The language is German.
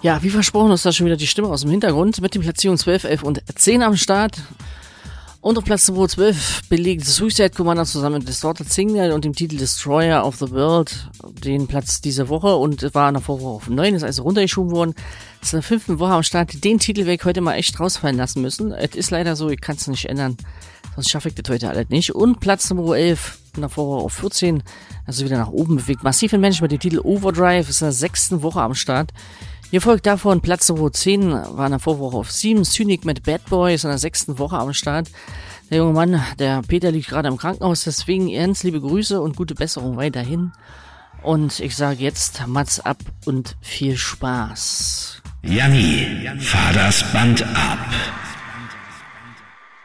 Ja, wie versprochen ist da schon wieder die Stimme aus dem Hintergrund mit den Platzierungen 12, 11 und 10 am Start. Und auf Platz Nummer 12 belegt Suicide Commander zusammen mit Distorted Signal und dem Titel Destroyer of the World den Platz dieser Woche und war in der Vorwoche auf 9, ist also runtergeschoben worden. Das ist in der 5. Woche am Start. Den Titel werde ich heute mal echt rausfallen lassen müssen. Es ist leider so, ich kann es nicht ändern. Sonst schaffe ich das heute alles nicht. Und Platz Nummer 11 in der Vorwoche auf 14, also wieder nach oben bewegt. Massive Menschen mit dem Titel Overdrive ist in der 6. Woche am Start. Hier folgt davon Platz Nummer 10, war in der Vorwoche auf 7. Cynic mit Bad Boy ist in der 6. Woche am Start. Der junge Mann, der Peter, liegt gerade im Krankenhaus, deswegen ganz liebe Grüße und gute Besserung weiterhin. Und ich sage jetzt, Mats ab und viel Spaß. Janni, fahr das Band ab.